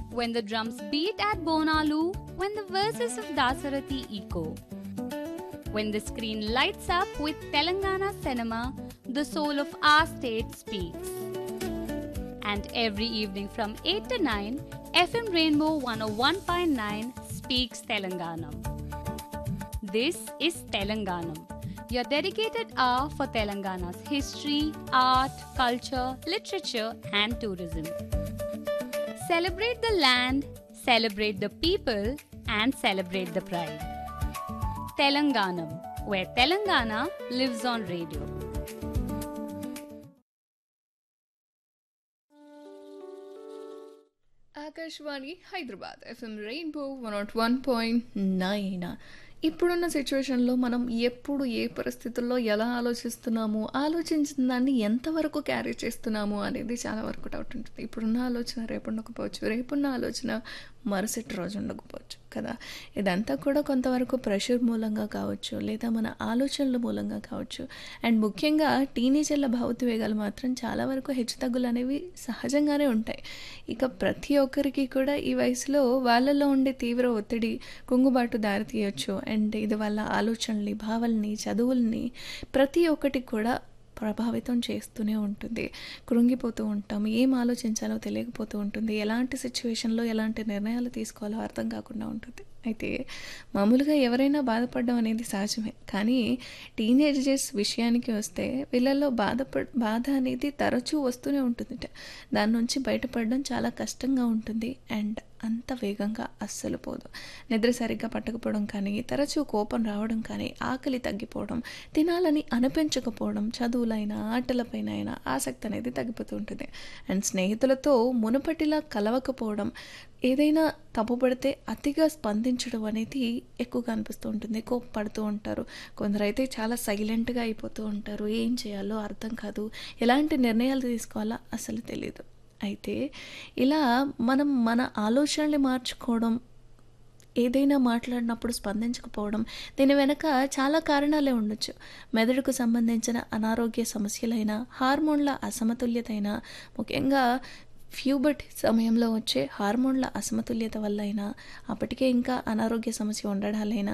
when the drums beat at Bonalu, when the verses of Dasarathi echo, when the screen lights up with Telangana cinema, the soul of our state speaks. And every evening from 8 to 9, FM Rainbow 101.9 speaks Telanganam. This is Telanganam, your dedicated hour for Telangana's history, art, culture, literature, and tourism. Celebrate the land, celebrate the people, and celebrate the pride. Telanganam, where Telangana lives on radio. Akashvani Hyderabad FM rainbow 101.9. ఇప్పుడున్న సిచ్యువేషన్లో మనం ఎప్పుడు ఏ పరిస్థితుల్లో ఎలా ఆలోచిస్తున్నాము, ఆలోచించిన దాన్ని ఎంతవరకు carry చేస్తున్నాము అనేది చాలా వరకు డౌట్ ఉంటుంది. ఇప్పుడున్న ఆలోచన రేపు ఉండకపోవచ్చు, రేపున్న ఆలోచన మరుసటి రోజు ఉండకపోవచ్చు కదా. ఇదంతా కూడా కొంతవరకు ప్రెషర్ మూలంగా కావచ్చు, లేదా మన ఆలోచనల మూలంగా కావచ్చు. అండ్ ముఖ్యంగా టీనేజర్ల భావోద్వేగాలు మాత్రం చాలా వరకు హెచ్చుతగ్గులు అనేవి సహజంగానే ఉంటాయి. ఇక ప్రతి ఒక్కరికి కూడా ఈ వయసులో వాళ్ళల్లో ఉండే తీవ్ర ఒత్తిడి కుంగుబాటు దారితీయచ్చు. అండ్ ఇది వాళ్ళ ఆలోచనల్ని, భావాల్ని, చదువుల్ని ప్రతి ఒక్కటి కూడా ప్రభావితం చేస్తూనే ఉంటుంది. కృంగిపోతూ ఉంటాం, ఏం ఆలోచించాలో తెలియకపోతూ ఉంటుంది, ఎలాంటి సిచ్యువేషన్లో ఎలాంటి నిర్ణయాలు తీసుకోవాలో అర్థం కాకుండా ఉంటుంది. అయితే మామూలుగా ఎవరైనా బాధపడడం అనేది సహజమే, కానీ టీనేజర్స్ విషయానికి వస్తే వీళ్ళల్లో బాధ అనేది తరచూ వస్తూనే ఉంటుంది. దాని నుంచి బయటపడడం చాలా కష్టంగా ఉంటుంది. అండ్ అంత వేగంగా అస్సలు పోదు. నిద్ర సరిగ్గా పట్టకపోవడం కానీ, తరచూ కోపం రావడం కానీ, ఆకలి తగ్గిపోవడం, తినాలని అనిపించకపోవడం, చదువులైనా ఆటలపైన అయినా ఆసక్తి అనేది తగ్గిపోతూ ఉంటుంది. అండ్ స్నేహితులతో మునుపటిలా కలవకపోవడం, ఏదైనా తప్పు పడితే అతిగా స్పందించడం అనేది ఎక్కువగా అనిపిస్తూ ఉంటుంది. కోపపడుతూ ఉంటారు. కొందరైతే చాలా సైలెంట్గా అయిపోతూ ఉంటారు. ఏం చేయాలో అర్థం కాదు, ఎలాంటి నిర్ణయాలు తీసుకోవాలో అసలు తెలియదు. అయితే ఇలా మనం మన ఆలోచనల్ని మార్చుకోవడం, ఏదైనా మాట్లాడినప్పుడు స్పందించకపోవడం, దీని వెనక చాలా కారణాలే ఉండొచ్చు. మెదడుకు సంబంధించిన అనారోగ్య సమస్యలైనా, హార్మోన్ల అసమతుల్యత అయినా, ముఖ్యంగా ప్యూబర్టీ సమయంలో వచ్చే హార్మోన్ల అసమతుల్యత వల్ల అయినా, అప్పటికే ఇంకా అనారోగ్య సమస్య ఉండడాలైనా,